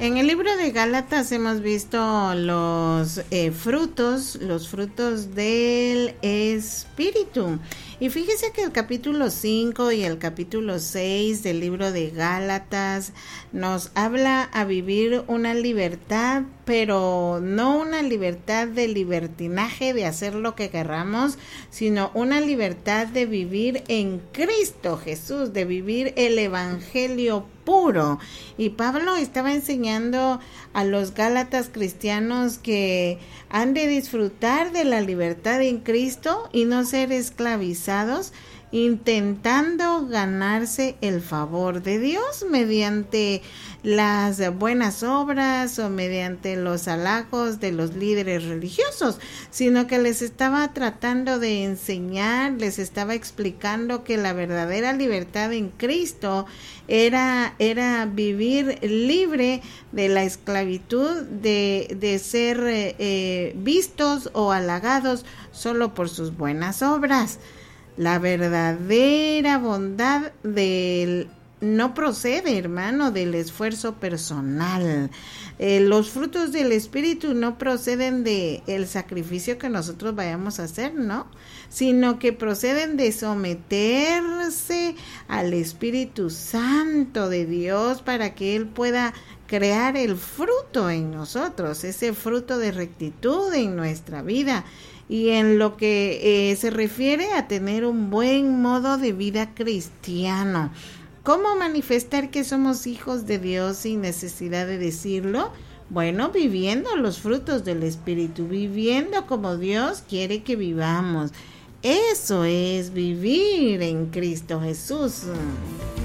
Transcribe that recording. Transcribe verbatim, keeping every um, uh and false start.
En el libro de Gálatas hemos visto los eh, frutos, los frutos del Espíritu. Y fíjese que el capítulo cinco y el capítulo seis del libro de Gálatas nos habla a vivir una libertad, pero no una libertad de libertinaje, de hacer lo que querramos, sino una libertad de vivir en Cristo Jesús, de vivir el evangelio puro. Y Pablo estaba enseñando a los gálatas cristianos que han de disfrutar de la libertad en Cristo y no ser esclavizados, intentando ganarse el favor de Dios mediante las buenas obras o mediante los halagos de los líderes religiosos, sino que les estaba tratando de enseñar, les estaba explicando que la verdadera libertad en Cristo era, era vivir libre de la esclavitud, de, de ser eh, vistos o halagados solo por sus buenas obras. La verdadera bondad del no procede, hermano, del esfuerzo personal. Eh, los frutos del Espíritu no proceden de el sacrificio que nosotros vayamos a hacer, ¿no? Sino que proceden de someterse al Espíritu Santo de Dios para que Él pueda crear el fruto en nosotros, ese fruto de rectitud en nuestra vida. Y en lo que eh, se refiere a tener un buen modo de vida cristiano. ¿Cómo manifestar que somos hijos de Dios sin necesidad de decirlo? Bueno, viviendo los frutos del Espíritu, viviendo como Dios quiere que vivamos. Eso es vivir en Cristo Jesús.